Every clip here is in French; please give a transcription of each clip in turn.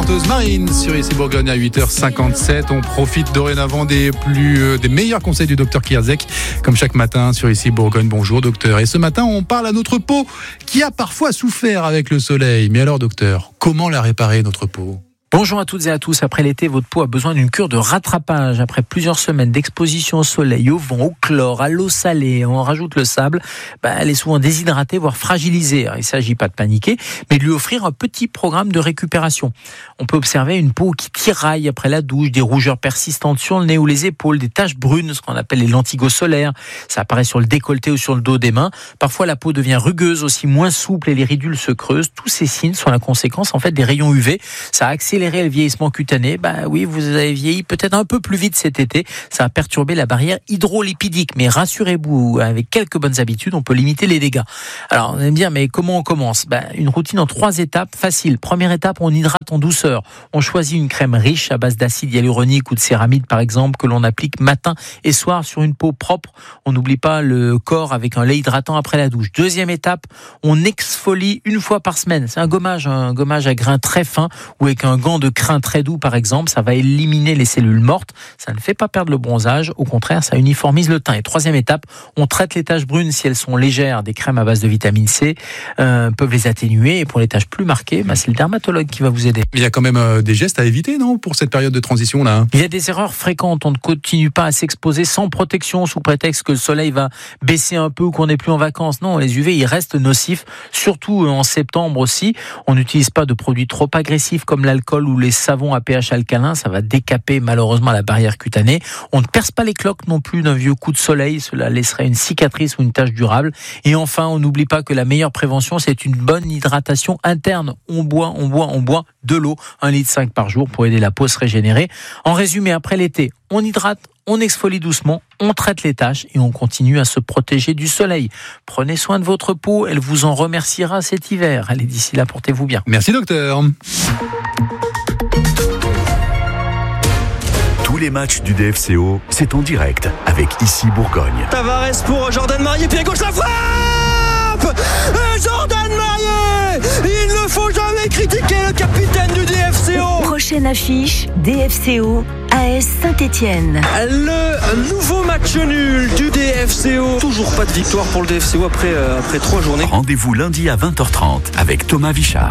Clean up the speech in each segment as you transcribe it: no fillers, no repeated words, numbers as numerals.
chanteuse Marine sur ici Bourgogne à 8h57. On profite dorénavant des meilleurs conseils du docteur Kierzek, comme chaque matin sur ici Bourgogne. Bonjour docteur. Et ce matin, on parle à notre peau qui a parfois souffert avec le soleil. Mais alors docteur, comment la réparer notre peau ? Bonjour à toutes et à tous. Après l'été, votre peau a besoin d'une cure de rattrapage. Après plusieurs semaines d'exposition au soleil, au vent, au chlore, à l'eau salée, on rajoute le sable, elle est souvent déshydratée, voire fragilisée. Alors, il ne s'agit pas de paniquer, mais de lui offrir un petit programme de récupération. On peut observer une peau qui tiraille après la douche, des rougeurs persistantes sur le nez ou les épaules, des taches brunes, ce qu'on appelle les lentigos solaires. Ça apparaît sur le décolleté ou sur le dos des mains. Parfois, la peau devient rugueuse, aussi moins souple et les ridules se creusent. Tous ces signes sont la conséquence des rayons UV. Ça accélère le vieillissement cutané. Oui, vous avez vieilli peut-être un peu plus vite cet été. Ça a perturbé la barrière hydrolipidique. Mais rassurez-vous, avec quelques bonnes habitudes, on peut limiter les dégâts. Alors, on va me dire, mais comment on commence ? Une routine en 3 étapes, facile. Première étape, on hydrate en douceur. On choisit une crème riche à base d'acide hyaluronique ou de céramide, par exemple, que l'on applique matin et soir sur une peau propre. On n'oublie pas le corps avec un lait hydratant après la douche. Deuxième étape, on exfolie 1 fois par semaine. C'est un gommage à grains très fins ou avec un gant de crin très doux par exemple, ça va éliminer les cellules mortes, ça ne fait pas perdre le bronzage, au contraire ça uniformise le teint. Et troisième étape, on traite les taches brunes si elles sont légères, des crèmes à base de vitamine C peuvent les atténuer, et pour les taches plus marquées, c'est le dermatologue qui va vous aider. Il y a quand même des gestes à éviter, non, pour cette période de transition là ? Il y a des erreurs fréquentes, on ne continue pas à s'exposer sans protection sous prétexte que le soleil va baisser un peu ou qu'on n'est plus en vacances. Non, les UV ils restent nocifs, surtout en septembre aussi. On n'utilise pas de produits trop agressifs comme l'alcool ou les savons à pH alcalin, ça va décaper malheureusement la barrière cutanée. On ne perce pas les cloques non plus d'un vieux coup de soleil, cela laisserait une cicatrice ou une tache durable. Et enfin, on n'oublie pas que la meilleure prévention, c'est une bonne hydratation interne. On boit de l'eau, 1,5 litre par jour pour aider la peau à se régénérer. En résumé, après l'été, on hydrate, on exfolie doucement, on traite les taches et on continue à se protéger du soleil. Prenez soin de votre peau, elle vous en remerciera cet hiver. Allez, d'ici là, portez-vous bien. Merci docteur. Tous les matchs du DFCO, c'est en direct avec Ici Bourgogne. Tavares pour Jordan Marié, pied gauche, la frappe Jordan Marié. Il ne faut jamais critiquer le capitaine du DFCO. Prochaine affiche, DFCO, AS Saint-Étienne. Le nouveau match nul du DFCO. Toujours pas de victoire pour le DFCO après 3 journées. Rendez-vous lundi à 20h30 avec Thomas Vichard.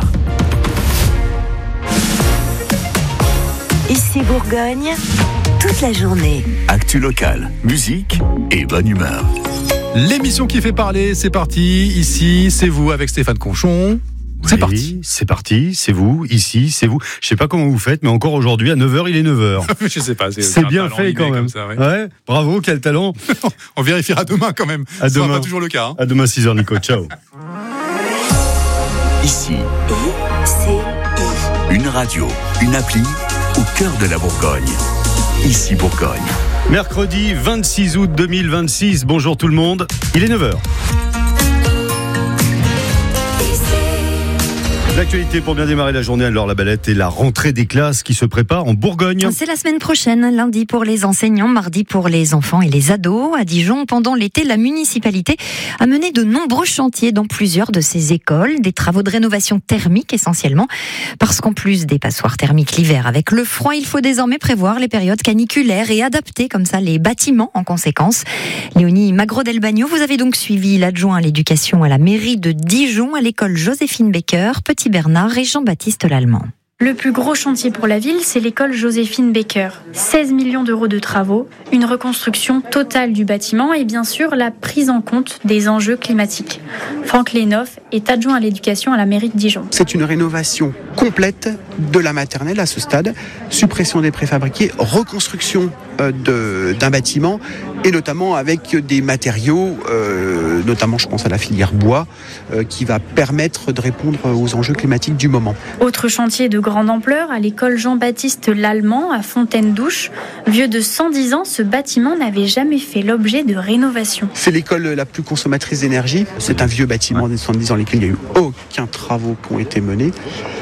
Ici Bourgogne, toute la journée. Actu locale, musique et bonne humeur. L'émission qui fait parler, c'est parti. Ici, c'est vous avec Stéphane Conchon. C'est oui, parti. C'est parti, c'est vous, ici, c'est vous. Je sais pas comment vous faites, mais encore aujourd'hui, à 9h, il est 9h. Je sais pas. C'est bien fait quand même. Ça, ouais, bravo, quel talent. On vérifiera demain quand même. À Ce demain. sera pas toujours le cas. À demain 6h, Nico. Ciao. Ici, ICI. une radio, une appli au cœur de la Bourgogne. Ici Bourgogne. Mercredi 26 août 2026. Bonjour tout le monde. Il est 9h. L'actualité pour bien démarrer la journée à Laure Labalette et la rentrée des classes qui se prépare en Bourgogne. C'est la semaine prochaine, lundi pour les enseignants, mardi pour les enfants et les ados. À Dijon, pendant l'été, la municipalité a mené de nombreux chantiers dans plusieurs de ces écoles, des travaux de rénovation thermique essentiellement, parce qu'en plus des passoires thermiques l'hiver avec le froid, il faut désormais prévoir les périodes caniculaires et adapter comme ça les bâtiments en conséquence. Léonie Magro-Delbagno, vous avez donc suivi l'adjoint à l'éducation à la mairie de Dijon, à l'école Joséphine Baker, Petit Bernard et Jean-Baptiste Lallemand. Le plus gros chantier pour la ville, c'est l'école Joséphine Baker. 16 millions d'euros de travaux, une reconstruction totale du bâtiment et bien sûr la prise en compte des enjeux climatiques. Franck Lénoff est adjoint à l'éducation à la mairie de Dijon. C'est une rénovation complète de la maternelle à ce stade, suppression des préfabriqués, reconstruction d'un bâtiment et notamment avec des matériaux, notamment je pense à la filière bois, qui va permettre de répondre aux enjeux climatiques du moment. Autre chantier de grande ampleur à l'école Jean-Baptiste Lallemand à Fontaine-Douche. Vieux de 110 ans, ce bâtiment n'avait jamais fait l'objet de rénovation. C'est l'école la plus consommatrice d'énergie. C'est un vieux bâtiment des 110 ans dans lequel il n'y a eu aucun travaux qui ont été menés.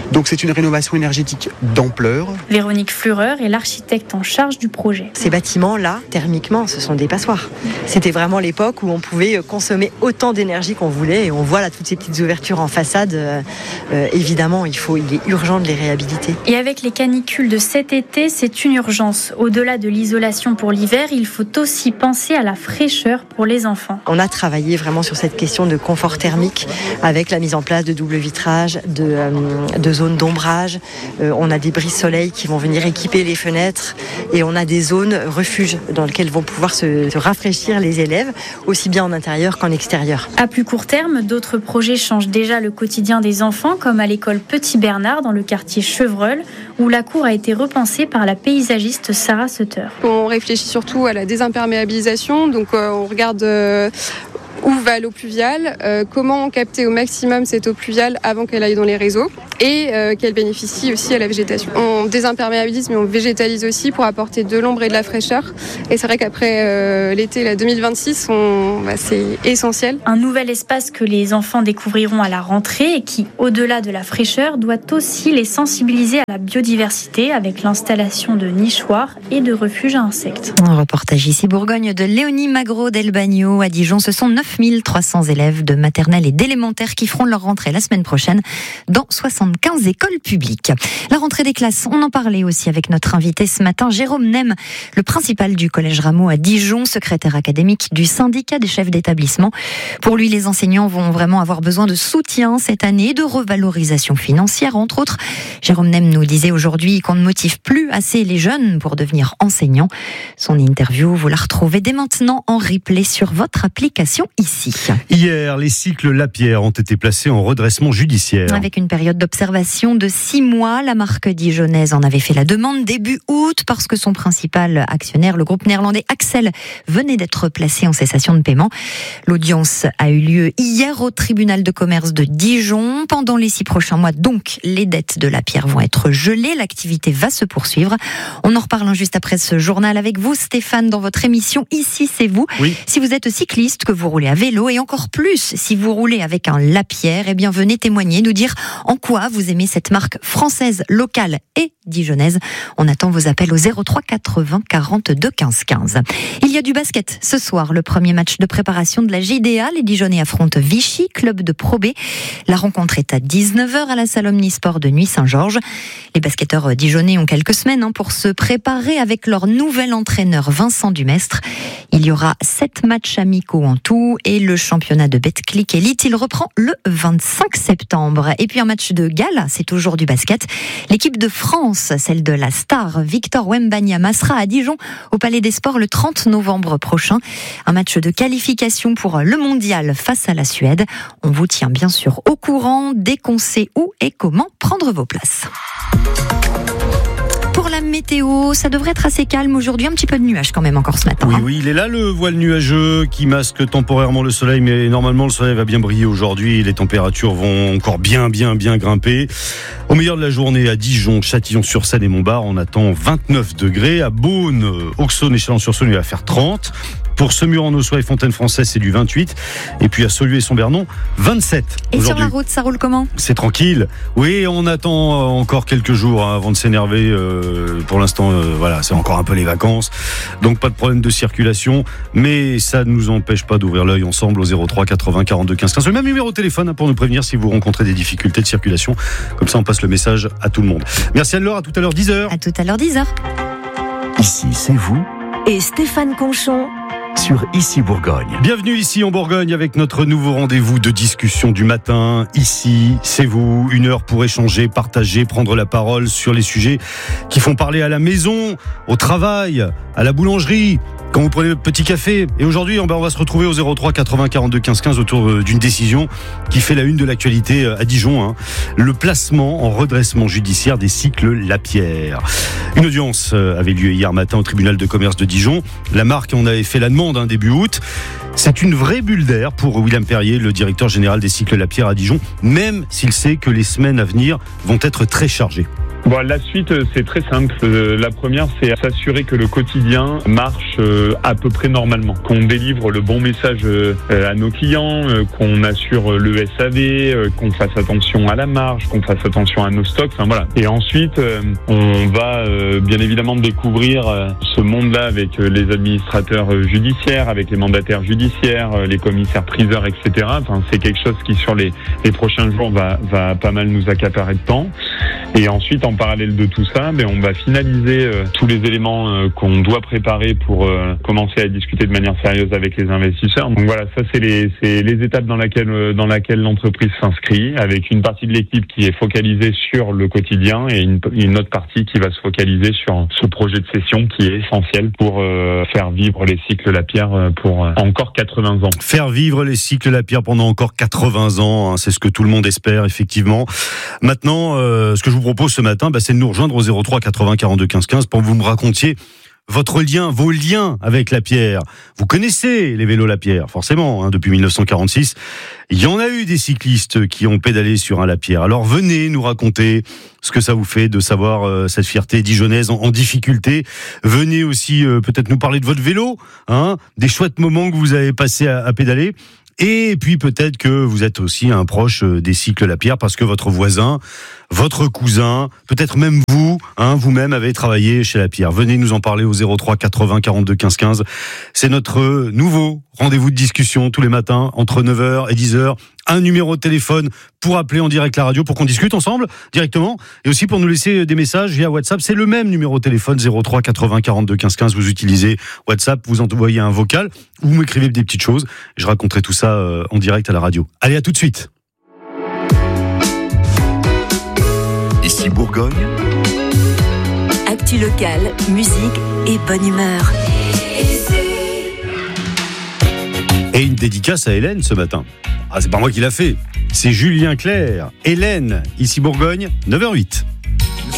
Donc c'est une rénovation énergétique d'ampleur. Véronique Flureur est l'architecte en charge du projet. Ces bâtiments-là, thermiquement, ce sont des passoires. C'était vraiment l'époque où on pouvait consommer autant d'énergie qu'on voulait. Et on voit là toutes ces petites ouvertures en façade. Évidemment, il est urgent de les réhabiliter. Et avec les canicules de cet été, c'est une urgence. Au-delà de l'isolation pour l'hiver, il faut aussi penser à la fraîcheur pour les enfants. On a travaillé vraiment sur cette question de confort thermique avec la mise en place de double vitrage, de zones d'ombrage. On a des brise-soleil qui vont venir équiper les fenêtres et on a des zones refuges dans lesquelles vont pouvoir se rafraîchir les élèves, aussi bien en intérieur qu'en extérieur. À plus court terme, d'autres projets changent déjà le quotidien des enfants, comme à l'école Petit Bernard dans le quartier Chevreul, où la cour a été repensée par la paysagiste Sarah Sutter. On réfléchit surtout à la désimperméabilisation, donc on regarde où va l'eau pluviale, comment capter au maximum cette eau pluviale avant qu'elle aille dans les réseaux et qu'elle bénéficie aussi à la végétation. On désimperméabilise mais on végétalise aussi pour apporter de l'ombre et de la fraîcheur. Et c'est vrai qu'après l'été 2026, c'est essentiel. Un nouvel espace que les enfants découvriront à la rentrée et qui, au-delà de la fraîcheur, doit aussi les sensibiliser à la biodiversité avec l'installation de nichoirs et de refuges à insectes. Un reportage ici Bourgogne de Léonie Magro del Bagno à Dijon. Ce sont 9300 élèves de maternelle et d'élémentaire qui feront leur rentrée la semaine prochaine dans 75 écoles publiques. La rentrée des classes, on en parlait aussi avec notre invité ce matin, Jérôme Nem, le principal du collège Rameau à Dijon, secrétaire académique du syndicat des chefs d'établissement. Pour lui, les enseignants vont vraiment avoir besoin de soutien cette année, de revalorisation financière, entre autres. Jérôme Nem nous disait aujourd'hui qu'on ne motive plus assez les jeunes pour devenir enseignants. Son interview, vous la retrouvez dès maintenant en replay sur votre application ici. Hier, les cycles Lapierre ont été placés en redressement judiciaire. Avec une période d'observation de 6 mois, la marque dijonnaise en avait fait la demande début août parce que son principal actionnaire, le groupe néerlandais Axel, venait d'être placé en cessation de paiement. L'audience a eu lieu hier au tribunal de commerce de Dijon. Pendant les 6 prochains mois, donc, les dettes de Lapierre vont être gelées. L'activité va se poursuivre. On en reparle juste après ce journal avec vous, Stéphane, dans votre émission Ici, c'est vous. Oui. Si vous êtes cycliste, que vous roulez à vélo et encore plus si vous roulez avec un Lapierre, eh bien venez témoigner, nous dire en quoi vous aimez cette marque française, locale et dijonnaise. On attend vos appels au 03 80 42 15 15. Il y a du basket ce soir, le premier match de préparation de la JDA. Les Dijonnais affrontent Vichy, club de Pro B. La rencontre est à 19h à la salle Omnisport de Nuit-Saint-Georges. Les basketteurs dijonnais ont quelques semaines pour se préparer avec leur nouvel entraîneur Vincent Dumestre. Il y aura 7 matchs amicaux en tout et le championnat de Betclic Elite, il reprend le 25 septembre. Et puis un match de gala, c'est toujours du basket. L'équipe de France, celle de la star Victor Wembanyama, sera à Dijon au Palais des Sports le 30 novembre prochain. Un match de qualification pour le mondial face à la Suède. On vous tient bien sûr au courant dès qu'on sait où et comment prendre vos places. Pour la météo, ça devrait être assez calme aujourd'hui, un petit peu de nuages quand même encore ce matin. Oui, il est là le voile nuageux qui masque temporairement le soleil, mais normalement le soleil va bien briller aujourd'hui. Les températures vont encore bien grimper. Au meilleur de la journée à Dijon, Châtillon-sur-Seine et Montbard, on attend 29 degrés. À Beaune, Auxonne et Chalon-sur-Saône, il va faire 30. Pour Semur-en-Auxois et Fontaine-Française, c'est du 28. Et puis à Saulieu et Sombernon, 27. Et aujourd'hui. sur la route, ça roule comment ? C'est tranquille. Oui, on attend encore quelques jours avant de s'énerver. Pour l'instant, voilà, c'est encore un peu les vacances. Donc pas de problème de circulation. Mais ça ne nous empêche pas d'ouvrir l'œil ensemble au 03 80 42 15 15. Le même numéro de téléphone pour nous prévenir si vous rencontrez des difficultés de circulation. Comme ça, on passe le message à tout le monde. Merci Anne-Laure, à tout à l'heure 10h. À tout à l'heure 10h. Ici, c'est vous Et Stéphane Conchon sur Ici Bourgogne. Bienvenue ici en Bourgogne avec notre nouveau rendez-vous de discussion du matin. Ici, c'est vous, une heure pour échanger, partager, prendre la parole sur les sujets qui font parler à la maison, au travail, à la boulangerie, quand vous prenez le petit café. Et aujourd'hui, on va se retrouver au 03 80 42 15 15 autour d'une décision qui fait la une de l'actualité à Dijon. Le placement en redressement judiciaire des cycles Lapierre. Une audience avait lieu hier matin au tribunal de commerce de Dijon. La marque, on avait fait la demande début août. C'est une vraie bulle d'air pour William Perrier, le directeur général des cycles Lapierre à Dijon, même s'il sait que les semaines à venir vont être très chargées. Bon, la suite, c'est très simple. La première, c'est s'assurer que le quotidien marche à peu près normalement, qu'on délivre le bon message à nos clients, qu'on assure le SAV, qu'on fasse attention à la marge, qu'on fasse attention à nos stocks. Enfin voilà. Et ensuite, on va bien évidemment découvrir ce monde-là avec les administrateurs judiciaires, avec les mandataires judiciaires, les commissaires-priseurs, etc. Enfin, c'est quelque chose qui sur les prochains jours va pas mal nous accaparer de temps. Et ensuite, en parallèle de tout ça, on va finaliser tous les éléments qu'on doit préparer pour commencer à discuter de manière sérieuse avec les investisseurs. Donc voilà, ça c'est les étapes dans laquelle l'entreprise s'inscrit, avec une partie de l'équipe qui est focalisée sur le quotidien et une autre partie qui va se focaliser sur ce projet de cession qui est essentiel pour faire vivre les cycles Lapierre pour encore 80 ans. Faire vivre les cycles Lapierre pendant encore 80 ans, hein, c'est ce que tout le monde espère effectivement. Maintenant, ce que je vous propose ce matin, c'est de nous rejoindre au 03 80 42 15 15 pour que vous me racontiez vos liens avec Lapierre. Vous connaissez les vélos Lapierre, forcément, hein, depuis 1946. Il y en a eu des cyclistes qui ont pédalé sur un Lapierre. Alors venez nous raconter ce que ça vous fait de savoir cette fierté dijonnaise en difficulté. Venez aussi peut-être nous parler de votre vélo, hein, des chouettes moments que vous avez passés à pédaler. Et puis peut-être que vous êtes aussi un proche des cycles Lapierre parce que votre voisin, votre cousin, peut-être même vous, hein, vous-même avez travaillé chez Lapierre. Venez nous en parler au 03 80 42 15 15. C'est notre nouveau rendez-vous de discussion tous les matins entre 9h et 10h. Un numéro de téléphone pour appeler en direct la radio pour qu'on discute ensemble directement et aussi pour nous laisser des messages via WhatsApp. C'est le même numéro de téléphone 03 80 42 15 15. Vous utilisez WhatsApp, vous envoyez un vocal ou vous m'écrivez des petites choses. Je raconterai tout ça en direct à la radio. Allez, à tout de suite. Ici Bourgogne. Actu locale, musique et bonne humeur. Et une dédicace à Hélène ce matin. Ah, c'est pas moi qui l'a fait, c'est Julien Clerc. Hélène, ici Bourgogne, 9h08.